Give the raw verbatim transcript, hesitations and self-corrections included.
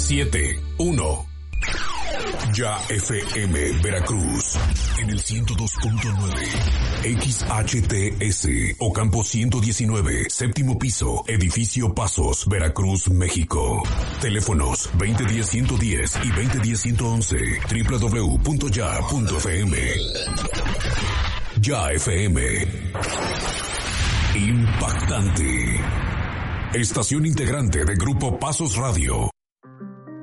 siete uno. Ya F M Veracruz en el ciento dos punto nueve, X H T S Ocampo ciento diecinueve, séptimo piso, edificio Pasos, Veracruz, México. Teléfonos veinte diez ciento diez y veinte diez ciento once, doble u doble u doble u punto ya punto f m. Ya F M. Impactante. Estación integrante de Grupo Pasos Radio.